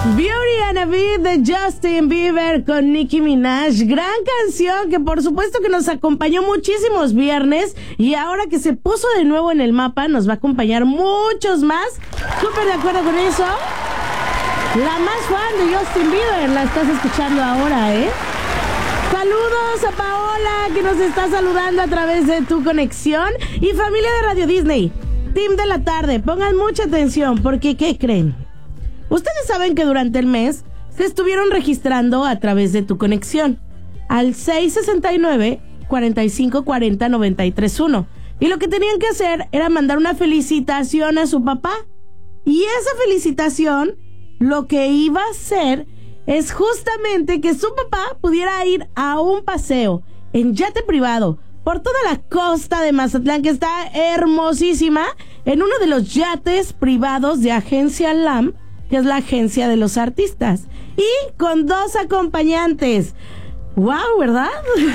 Beauty and a Beat de Justin Bieber con Nicki Minaj. Gran canción que por supuesto que nos acompañó muchísimos viernes y ahora que se puso de nuevo en el mapa nos va a acompañar muchos más. ¿Súper de acuerdo con eso? La más fan de Justin Bieber la estás escuchando ahora, ¿eh? Saludos a Paola que nos está saludando a través de tu conexión. Y familia de Radio Disney, Team de la tarde, pongan mucha atención porque ¿qué creen? Ustedes saben que durante el mes se estuvieron registrando a través de tu conexión al 669-4540-931 y lo que tenían que hacer era mandar una felicitación a su papá y esa felicitación lo que iba a hacer es justamente que su papá pudiera ir a un paseo en yate privado por toda la costa de Mazatlán, que está hermosísima, en uno de los yates privados de Agencia LAM, que es la agencia de los artistas, y con 2 acompañantes. ¡Wow! ¿Verdad?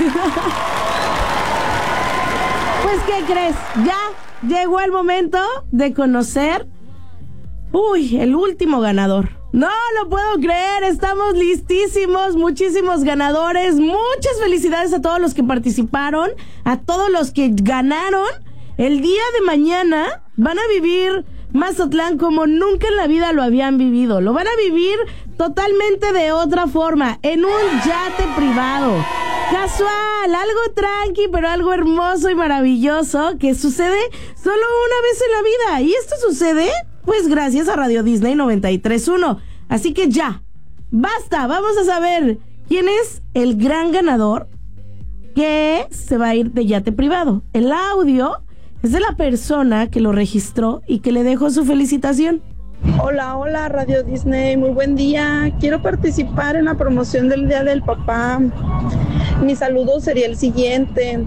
Pues, ¿qué crees? Ya llegó el momento de conocer, el último ganador. No lo puedo creer, estamos listísimos, muchísimos ganadores. Muchas felicidades a todos los que participaron, a todos los que ganaron. El día de mañana van a vivir Mazatlán como nunca en la vida lo habían vivido. Lo van a vivir totalmente de otra forma, en un yate privado. Casual, algo tranqui, pero algo hermoso y maravilloso que sucede solo una vez en la vida. Y esto sucede, pues, gracias a Radio Disney 93.1. Así que ya, basta, vamos a saber quién es el gran ganador que se va a ir de yate privado. El audio es de la persona que lo registró y que le dejó su felicitación. Hola, Radio Disney, muy buen día. Quiero participar en la promoción del Día del Papá. Mi saludo sería el siguiente.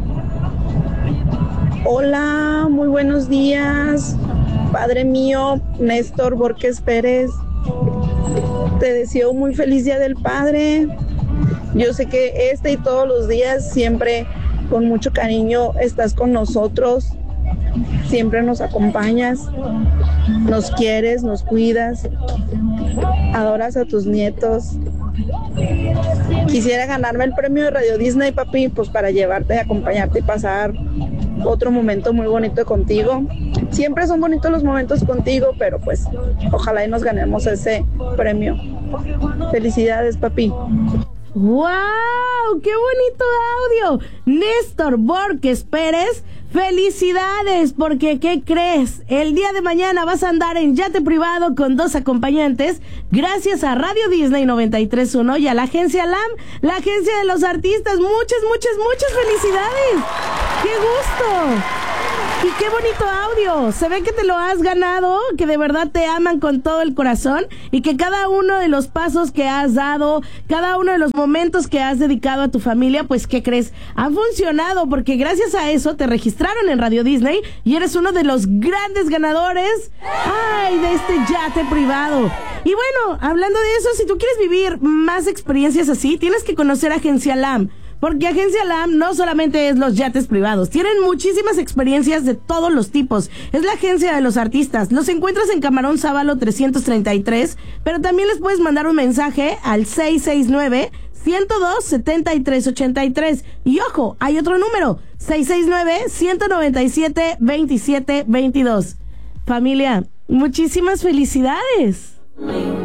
Hola, muy buenos días. Padre mío, Néstor Borges Pérez. Te deseo muy feliz Día del Padre. Yo sé que este y todos los días siempre con mucho cariño estás con nosotros. Siempre nos acompañas, nos quieres, nos cuidas, adoras a tus nietos. Quisiera ganarme el premio de Radio Disney, papi, pues para llevarte, acompañarte y pasar otro momento muy bonito contigo. Siempre son bonitos los momentos contigo, pero pues ojalá y nos ganemos ese premio. Felicidades, papi. ¡Wow! ¡Qué bonito audio! Néstor Borges Pérez, felicidades, porque ¿qué crees? El día de mañana vas a andar en yate privado con 2 acompañantes gracias a Radio Disney 93.1 y a la agencia LAM, la agencia de los artistas. Muchas felicidades. ¡Qué gusto! Y qué bonito audio. Se ve que te lo has ganado, que de verdad te aman con todo el corazón y que cada uno de los pasos que has dado, cada uno de los momentos que has dedicado a tu familia, pues ¿qué crees? Han funcionado porque gracias a eso te registraron en Radio Disney y eres uno de los grandes ganadores de este yate privado. Y bueno, hablando de eso, si tú quieres vivir más experiencias así, tienes que conocer a Agencia LAM. Porque Agencia LAM no solamente es los yates privados, tienen muchísimas experiencias de todos los tipos. Es la agencia de los artistas. Los encuentras en Camarón Sábalo 333, pero también les puedes mandar un mensaje al 669-102-7383. Y ojo, hay otro número, 669-197-2722. Familia, muchísimas felicidades.